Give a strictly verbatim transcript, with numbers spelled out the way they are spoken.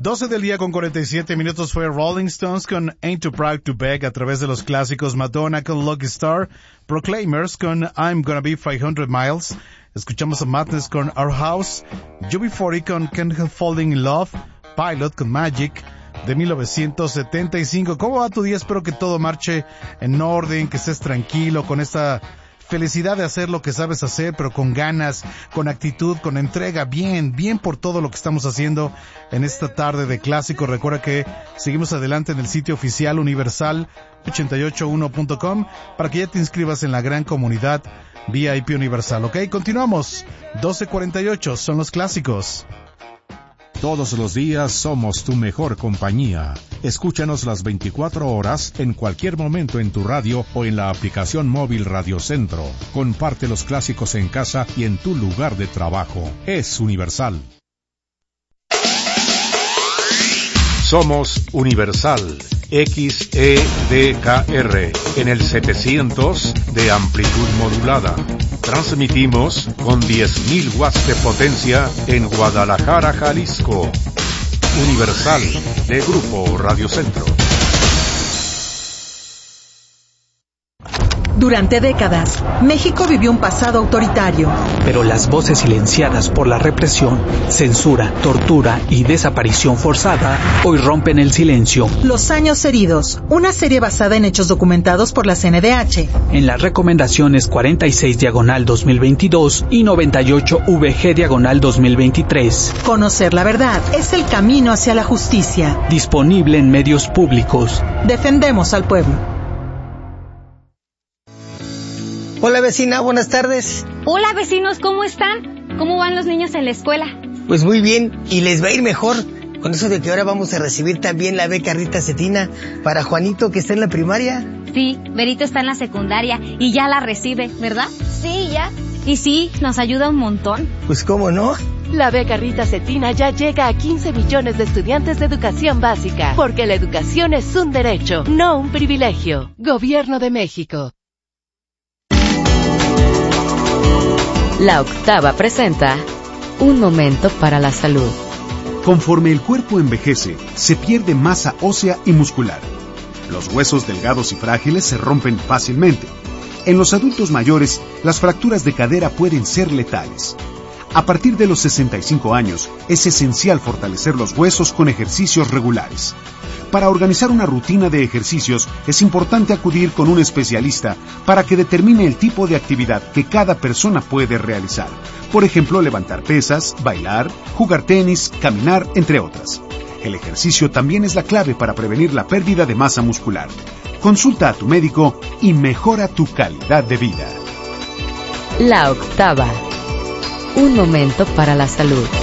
doce del día con cuarenta y siete minutos fue Rolling Stones con Ain't Too Proud to Beg a través de los clásicos, Madonna con Lucky Star, Proclaimers con I'm Gonna Be five hundred miles, escuchamos a Madness con Our House, U B cuarenta con Can't Help Falling in Love, Pilot con Magic de mil novecientos setenta y cinco. ¿Cómo va tu día? Espero que todo marche en orden, que estés tranquilo, con esta felicidad de hacer lo que sabes hacer, pero con ganas, con actitud, con entrega, bien, bien por todo lo que estamos haciendo en esta tarde de clásico. Recuerda que seguimos adelante en el sitio oficial universal ochenta y ocho uno punto com para que ya te inscribas en la gran comunidad V I P Universal, ¿ok? Continuamos, doce cuarenta y ocho, son los clásicos. Todos los días somos tu mejor compañía. Escúchanos las veinticuatro horas, en cualquier momento en tu radio o en la aplicación móvil Radio Centro. Comparte los clásicos en casa y en tu lugar de trabajo. Es Universal. Somos Universal, X E D K R, en el setecientos de amplitud modulada. Transmitimos con diez mil watts de potencia en Guadalajara, Jalisco. Universal, de Grupo Radio Centro. Durante décadas, México vivió un pasado autoritario. Pero las voces silenciadas por la represión, censura, tortura y desaparición forzada hoy rompen el silencio. Los años heridos, una serie basada en hechos documentados por la C N D H. En las recomendaciones cuarenta y seis diagonal dos mil veintidós y noventa y ocho V G diagonal dos mil veintitrés. Conocer la verdad es el camino hacia la justicia. Disponible en medios públicos. Defendemos al pueblo. Hola vecina, buenas tardes. Hola vecinos, ¿cómo están? ¿Cómo van los niños en la escuela? Pues muy bien, y les va a ir mejor con eso de que ahora vamos a recibir también la beca Rita Cetina para Juanito, que está en la primaria. Sí, Berito está en la secundaria y ya la recibe, ¿verdad? Sí, ya. Y sí, nos ayuda un montón. Pues cómo no. La beca Rita Cetina ya llega a quince millones de estudiantes de educación básica, porque la educación es un derecho, no un privilegio. Gobierno de México. La Octava presenta Un Momento para la Salud. Conforme el cuerpo envejece, se pierde masa ósea y muscular. Los huesos delgados y frágiles se rompen fácilmente. En los adultos mayores, las fracturas de cadera pueden ser letales. A partir de los sesenta y cinco años, es esencial fortalecer los huesos con ejercicios regulares. Para organizar una rutina de ejercicios, es importante acudir con un especialista para que determine el tipo de actividad que cada persona puede realizar. Por ejemplo, levantar pesas, bailar, jugar tenis, caminar, entre otras. El ejercicio también es la clave para prevenir la pérdida de masa muscular. Consulta a tu médico y mejora tu calidad de vida. La Octava. Un momento para la salud.